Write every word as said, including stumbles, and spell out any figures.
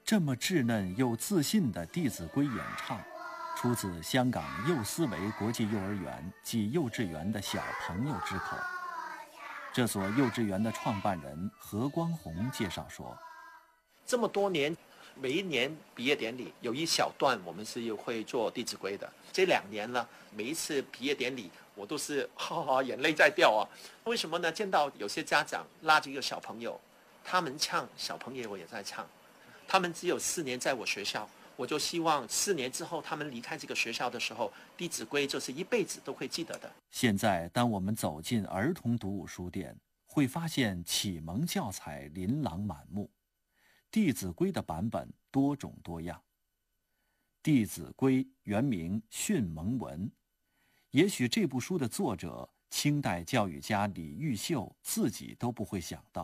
这么稚嫩又自信的《弟子规》演唱，出自香港幼思维国际幼儿园及幼稚园的小朋友之口。这所幼稚园的创办人何光宏介绍说， 这么多年，每一年毕业典礼有一小段我们是会做《弟子规》的。这两年了，每一次毕业典礼我都是哈哈眼泪在掉啊。为什么呢？见到有些家长拉着一个小朋友，他们唱，小朋友我也在唱。他们只有四年在我学校，我就希望四年之后他们离开这个学校的时候，《弟子规》就是一辈子都会记得的。 现在当我们走进儿童读物书店，会发现启蒙教材琳琅满目，《弟子规》的版本多种多样。《弟子规》原名《训蒙文》，也许这部书的作者清代教育家李毓秀自己都不会想到，